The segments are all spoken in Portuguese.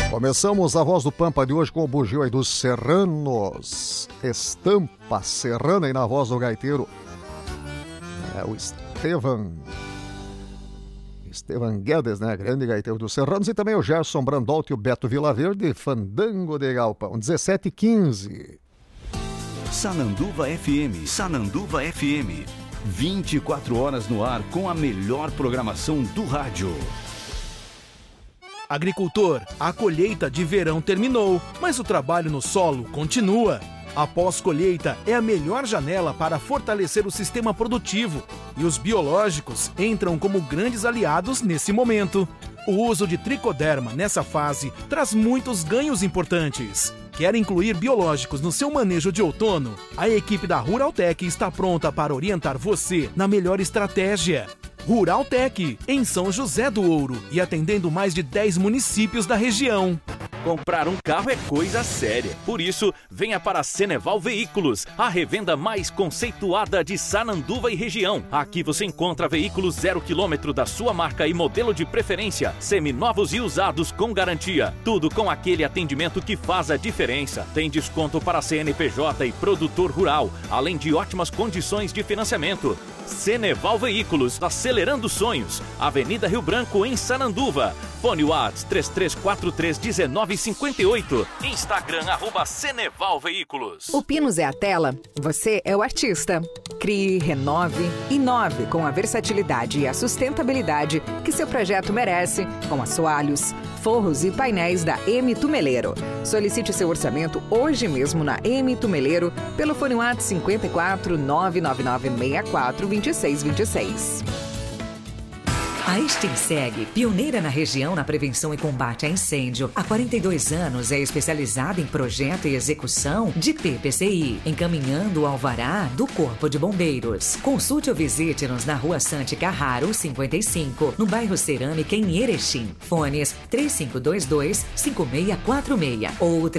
Começamos a Voz do Pampa de hoje com o bugio aí dos Serranos. Estampa serrana aí na voz do gaiteiro. É o Estevan Guedes, né? Grande gaiteiro dos Serranos. E também o Gerson Brandolt e o Beto Vilaverde, Fandango de Galpão, 17h15. Sananduva FM, 24 horas no ar com a melhor programação do rádio. Agricultor, a colheita de verão terminou, mas o trabalho no solo continua. A pós-colheita é a melhor janela para fortalecer o sistema produtivo e os biológicos entram como grandes aliados nesse momento. O uso de tricoderma nessa fase traz muitos ganhos importantes. Quer incluir biológicos no seu manejo de outono? A equipe da Ruraltec está pronta para orientar você na melhor estratégia. Ruraltec, em São José do Ouro e atendendo mais de 10 municípios da região. Comprar um carro é coisa séria. Por isso, venha para a Ceneval Veículos, a revenda mais conceituada de Sananduva e região. Aqui você encontra veículos 0 km da sua marca e modelo de preferência, seminovos e usados com garantia. Tudo com aquele atendimento que faz a diferença. Tem desconto para CNPJ e produtor rural, além de ótimas condições de financiamento. Ceneval Veículos, acelerando sonhos. Avenida Rio Branco, em Sananduva. Fone WhatsApp 3343-1958. Instagram, @Ceneval Veículos. O Pinos é a tela, você é o artista. Crie, renove, inove com a versatilidade e a sustentabilidade que seu projeto merece, com assoalhos, forros e painéis da M Tumeleiro. Solicite seu orçamento hoje mesmo na M Tumeleiro pelo fone WhatsApp 54 999 64 2626. A Extinseg, pioneira na região na prevenção e combate a incêndio, há 42 anos é especializada em projeto e execução de PPCI, encaminhando o alvará do Corpo de Bombeiros. Consulte ou visite-nos na Rua Sante Carraro, 55, no bairro Cerâmica, em Erechim. Fones 3522-5646 ou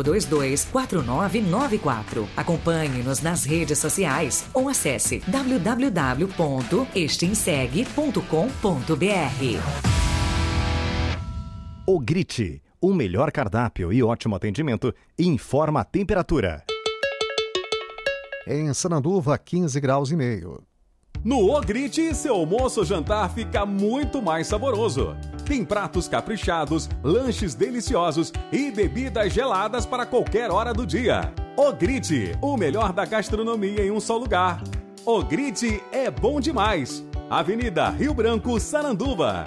3522-4994. Acompanhe-nos nas redes sociais ou acesse www.extinseg.com.br. O Grite, o melhor cardápio e ótimo atendimento, informa a temperatura. Em Sananduva, 15 graus e meio. No Ogrite, seu almoço ou jantar fica muito mais saboroso. Tem pratos caprichados, lanches deliciosos e bebidas geladas para qualquer hora do dia. Ogrite, o melhor da gastronomia em um só lugar. Ogrite é bom demais. Avenida Rio Branco, Sananduva.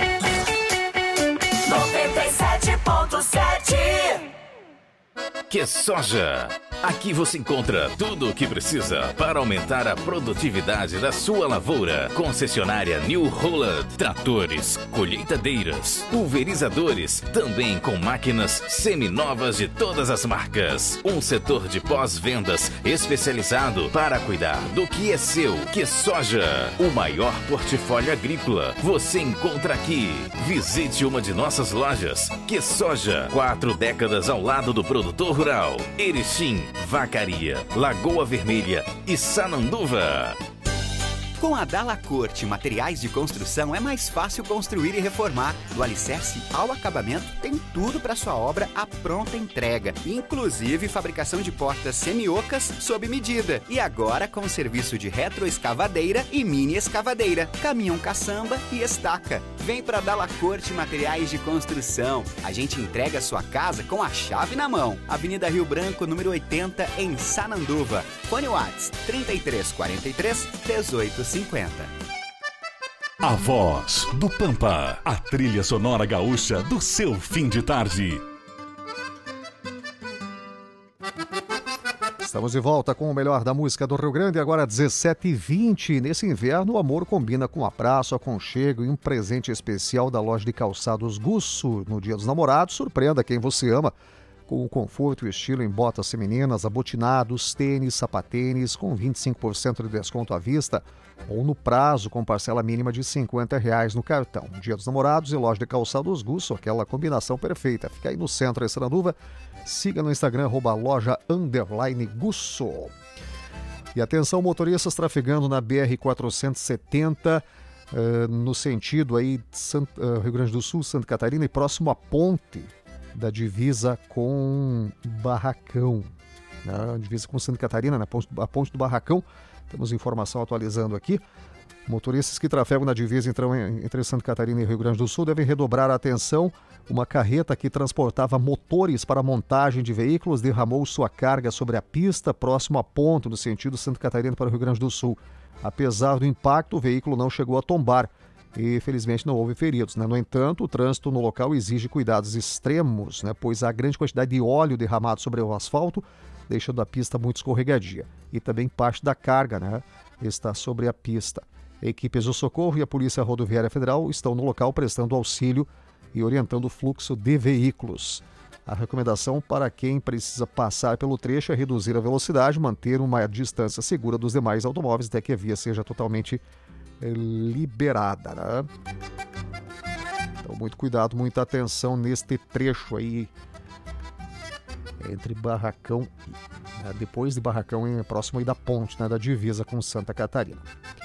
97.7. Que soja! Aqui você encontra tudo o que precisa para aumentar a produtividade da sua lavoura. Concessionária New Holland, tratores, colheitadeiras, pulverizadores, também com máquinas seminovas de todas as marcas. Um setor de pós-vendas especializado para cuidar do que é seu. Que soja! O maior portfólio agrícola você encontra aqui. Visite uma de nossas lojas. Que soja! 4 décadas ao lado do produtor rural. Erechim, Vacaria, Lagoa Vermelha e Sananduva. Com a Dalacorte Materiais de Construção é mais fácil construir e reformar. Do alicerce ao acabamento tem tudo para sua obra à pronta entrega, inclusive fabricação de portas semi-ocas sob medida. E agora com serviço de retroescavadeira e mini escavadeira, caminhão caçamba e estaca. Vem para Dalacorte Materiais de Construção. A gente entrega a sua casa com a chave na mão. Avenida Rio Branco, número 80, em Sananduva. Fone WhatsApp 3343-1850. A Voz do Pampa, a trilha sonora gaúcha do seu fim de tarde. Estamos de volta com o melhor da música do Rio Grande, agora 17h20. Nesse inverno, o amor combina com abraço, aconchego e um presente especial da loja de calçados Gusso. No Dia dos Namorados, surpreenda quem você ama com o conforto e estilo em botas femininas, abotinados, tênis, sapatênis com 25% de desconto à vista ou no prazo com parcela mínima de R$50 no cartão. Dia dos Namorados e loja de calçados Gusso, aquela combinação perfeita. Fica aí no centro de Sananduva. Siga no Instagram, @loja_Gusso. E atenção, motoristas trafegando na BR-470, no sentido aí Rio Grande do Sul, Santa Catarina e próximo à ponte. da divisa com Barracão, né? Divisa com Santa Catarina, né? A ponte do Barracão. Temos informação atualizando aqui. Motoristas que trafegam na divisa entre Santa Catarina e Rio Grande do Sul devem redobrar a atenção. Uma carreta que transportava motores para montagem de veículos derramou sua carga sobre a pista próximo a ponto no sentido Santa Catarina para o Rio Grande do Sul. Apesar do impacto, o veículo não chegou a tombar e, felizmente, não houve feridos, né? No entanto, o trânsito no local exige cuidados extremos, né? Pois há grande quantidade de óleo derramado sobre o asfalto, deixando a pista muito escorregadia. E também parte da carga, né, está sobre a pista. Equipes do Socorro e a Polícia Rodoviária Federal estão no local prestando auxílio e orientando o fluxo de veículos. A recomendação para quem precisa passar pelo trecho é reduzir a velocidade, manter uma distância segura dos demais automóveis até que a via seja totalmente liberada, né? Então, muito cuidado, muita atenção neste trecho aí entre Barracão e, né, depois de Barracão, próximo aí da ponte, né, da divisa com Santa Catarina.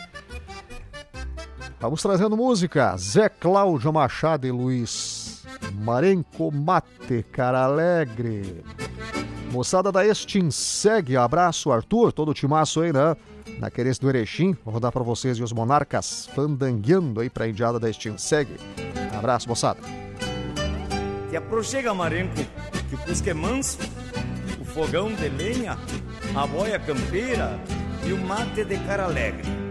Vamos trazendo música. Zé Cláudio Machado e Luiz Marenco Mate, Cara Alegre. Moçada da Extinsegue, abraço, Arthur, todo o timaço aí, né? Na querência do Erechim, vou rodar pra vocês e os monarcas fandangueando aí pra indiada da Extinsegue. Abraço, moçada. Te aproxega, Marenco, que o Cusco é manso, o fogão de lenha, a boia campeira e o mate de Cara Alegre.